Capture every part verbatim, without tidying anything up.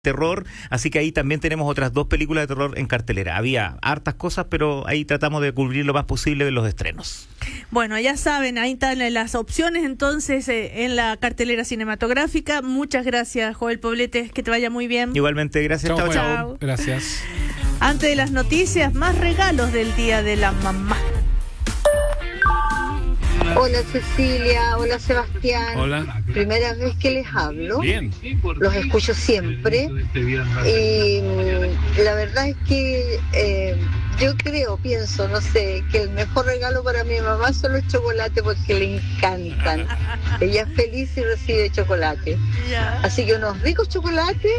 terror, así que ahí también tenemos otras dos películas de terror en cartelera. Había hartas cosas, pero ahí tratamos de cubrir lo más posible de los estrenos. Bueno, ya saben, ahí están las opciones entonces eh, en la cartelera cinematográfica. Muchas gracias, Joel Poblete, que te vaya muy bien. Igualmente, gracias. Chao, chao. chao. Gracias. Antes de las noticias, más regalos del Día de la Mamá. Hola Cecilia, hola Sebastián. Hola. Primera vez que les hablo. Bien. Los escucho siempre. Y mm, la verdad es que eh, yo creo, pienso, no sé, que el mejor regalo para mi mamá son los chocolates porque le encantan. Ella es feliz y recibe chocolate. Así que unos ricos chocolates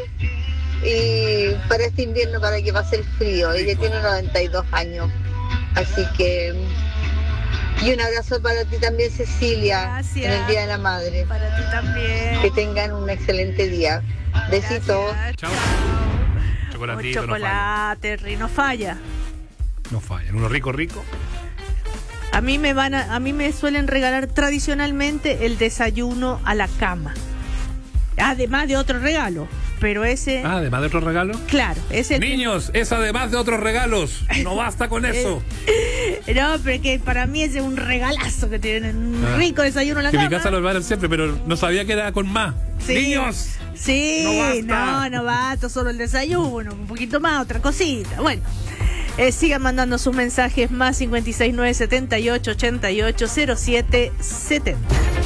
y para este invierno, para que pase el frío. Ella tiene noventa y dos años. Así que... Y un abrazo para ti también, Cecilia. Gracias. En el Día de la Madre. Para ti también. Que tengan un excelente día. Besitos. Chao. Chocolatito, Un chocolate, no, no falla. No falla. Uno rico, rico. A mí me van a, a mí me suelen regalar tradicionalmente el desayuno a la cama. Además de otro regalo. Pero ese... Ah, además de otros regalos. Claro, ese... Niños, es además de otros regalos. No basta con eso. No, pero que para mí ese es un regalazo que tienen. Un ah, rico desayuno en la que cama. En mi casa lo preparan siempre, pero no sabía que era con más. Sí. Niños. Sí, no basta. no, no basta, solo el desayuno. Un poquito más, otra cosita. Bueno. Eh, sigan mandando sus mensajes más cincuenta y seis, nueve setenta y ocho, ochenta y ocho, cero siete setenta.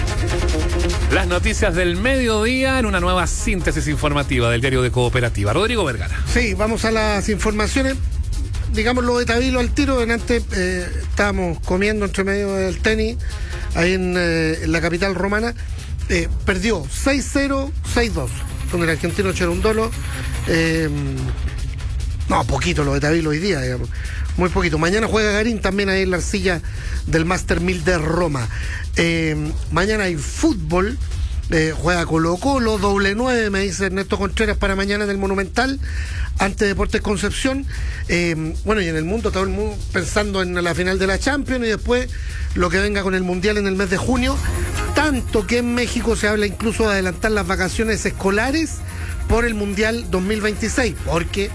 Las noticias del mediodía en una nueva síntesis informativa del diario de Cooperativa. Rodrigo Vergara. Sí, vamos a las informaciones. Digamos lo de Tabilo al tiro. Antes eh, estábamos comiendo entre medio del tenis ahí en, eh, en la capital romana. Eh, perdió seis cero, seis dos con el argentino Cherundolo. Eh, no, poquito lo de Tabilo hoy día, digamos. Muy poquito. Mañana juega Garín también ahí en la arcilla del Master mil de Roma. Eh, mañana hay fútbol. Eh, juega Colo Colo, doble nueve, me dice Ernesto Contreras, para mañana en el Monumental, ante Deportes Concepción. Eh, bueno, y en el mundo, todo el mundo pensando en la final de la Champions y después lo que venga con el Mundial en el mes de junio. Tanto que en México se habla incluso de adelantar las vacaciones escolares por el Mundial dos mil veintiséis, porque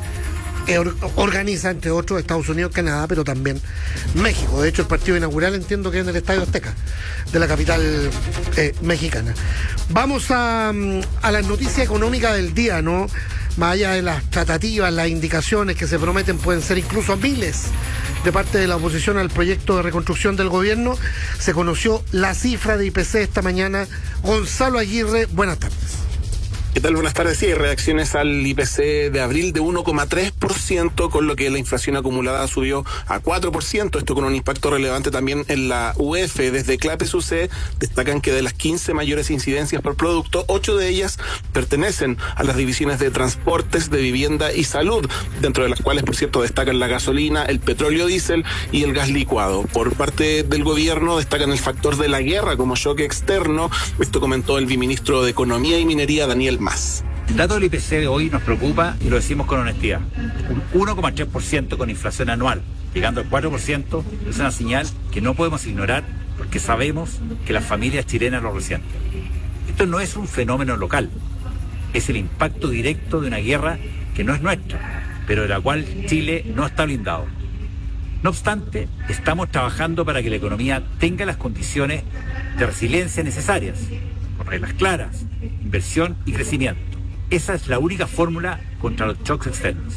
organiza, entre otros, Estados Unidos, Canadá, pero también México. De hecho, el partido inaugural entiendo que es en el Estadio Azteca de la capital eh, mexicana. Vamos a, a las noticias económicas del día, ¿no? Más allá de las tratativas, las indicaciones que se prometen pueden ser incluso miles de parte de la oposición al proyecto de reconstrucción del gobierno. Se conoció la cifra de I P C esta mañana. Gonzalo Aguirre, buenas tardes. ¿Qué tal? Buenas tardes. Sí, reacciones al I P C de abril de uno coma tres por ciento, con lo que la inflación acumulada subió a cuatro por ciento, esto con un impacto relevante también en la U E F. Desde Clapes U C destacan que de las quince mayores incidencias por producto, ocho de ellas pertenecen a las divisiones de transportes, de vivienda y salud, dentro de las cuales, por cierto, destacan la gasolina, el petróleo diésel y el gas licuado. Por parte del gobierno destacan el factor de la guerra como choque externo. Esto comentó el viceministro de Economía y Minería, Daniel Más. El dato del I P C de hoy nos preocupa y lo decimos con honestidad. Un uno coma tres por ciento con inflación anual, llegando al cuatro por ciento, es una señal que no podemos ignorar porque sabemos que las familias chilenas lo resienten. Esto no es un fenómeno local, es el impacto directo de una guerra que no es nuestra, pero de la cual Chile no está blindado. No obstante, estamos trabajando para que la economía tenga las condiciones de resiliencia necesarias, con reglas claras, inversión y crecimiento. Esa es la única fórmula contra los shocks externos.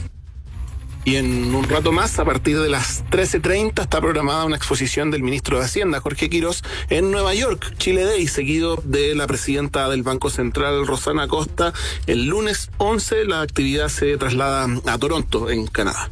Y en un rato más, a partir de las trece treinta, está programada una exposición del ministro de Hacienda, Jorge Quirós, en Nueva York, Chile Day, seguido de la presidenta del Banco Central, Rosana Costa. El lunes once la actividad se traslada a Toronto, en Canadá.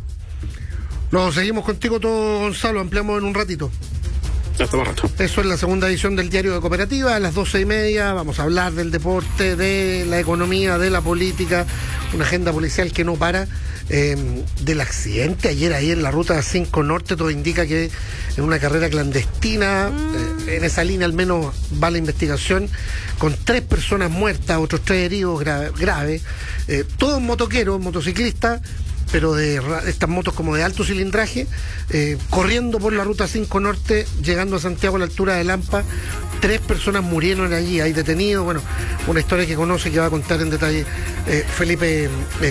Nos seguimos contigo todo, Gonzalo, ampliamos en un ratito. Hasta más rato. Eso es la segunda edición del Diario de Cooperativa. A las doce y media vamos a hablar del deporte, de la economía, de la política, una agenda policial que no para. Eh, del accidente ayer ahí en la ruta cinco Norte, todo indica que es una carrera clandestina. Mm. Eh, en esa línea al menos va la investigación, con tres personas muertas, otros tres heridos graves, grave, eh, todos motoqueros, motociclistas. pero de ra- estas motos como de alto cilindraje, eh, corriendo por la ruta cinco Norte, llegando a Santiago a la altura de Lampa. Tres personas murieron allí, hay detenidos. Bueno, una historia que conoce, que va a contar en detalle eh, Felipe eh,